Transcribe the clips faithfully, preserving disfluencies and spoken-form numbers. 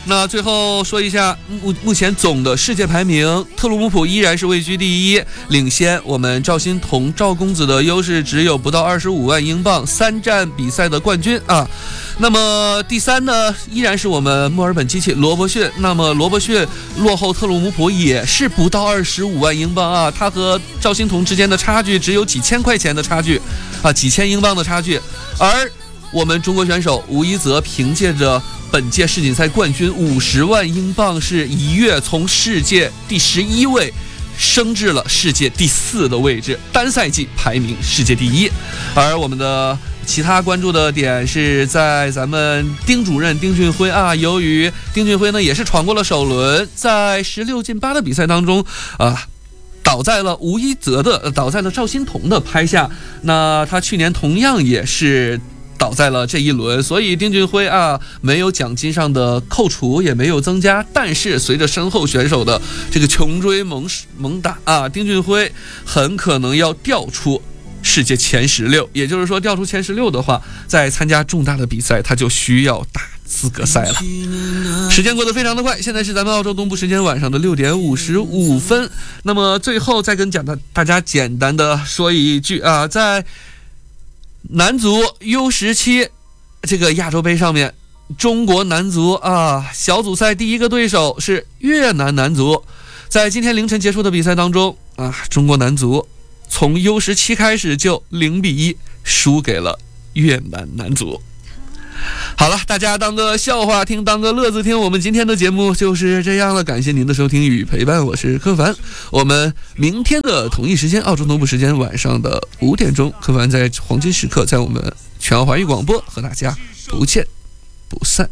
那最后说一下，目目前总的世界排名，特鲁姆普依然是位居第一，领先我们赵心童赵公子的优势只有不到二十五万英镑，三站比赛的冠军啊。那么第三呢，依然是我们墨尔本机器罗伯逊。那么罗伯逊落后特鲁姆普也是不到二十五万英镑啊，他和赵心童之间的差距只有几千块钱的差距啊，几千英镑的差距。而我们中国选手吴一泽凭借着本届世锦赛冠军五十万英镑，是一跃从世界第十一位升至了世界第四的位置，单赛季排名世界第一。而我们的其他关注的点是在咱们丁主任丁俊晖啊，由于丁俊晖呢也是闯过了首轮，在十六进八的比赛当中啊，倒在了吴一泽的，倒在了赵心童的拍下。那他去年同样也是倒在了这一轮，所以丁俊晖啊没有奖金上的扣除，也没有增加。但是随着身后选手的这个穷追猛猛打啊，丁俊晖很可能要掉出世界前十六。也就是说，掉出前十六的话，在参加重大的比赛，他就需要打资格赛了。时间过得非常的快，现在是咱们澳洲东部时间晚上的六点五十五分。那么最后再跟讲的大家简单的说一句啊，在男足 U 十七 这个亚洲杯上面，中国男足啊小组赛第一个对手是越南男足。在今天凌晨结束的比赛当中啊，中国男足从 U 十七 开始就零比一输给了越南男足。好了，大家当个笑话听，当个乐子听，我们今天的节目就是这样了。感谢您的收听与陪伴，我是柯凡。我们明天的同一时间，澳洲东部时间晚上的五点钟，柯凡在黄金时刻，在我们全华语广播和大家不见不散。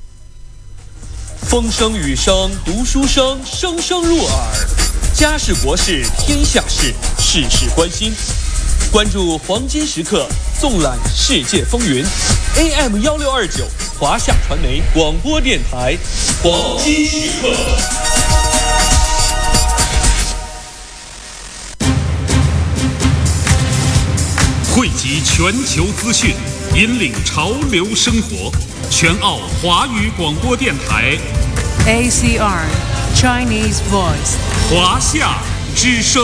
风声雨声读书声，声声入耳。家事国事天下事，事事关心。关注黄金时刻，纵览世界风云。A M 一六二九，华夏传媒广播电台，黄金时刻。 汇集全球资讯，引领潮流生活。全澳华语广播电台 A C R Chinese Voice 华夏之声。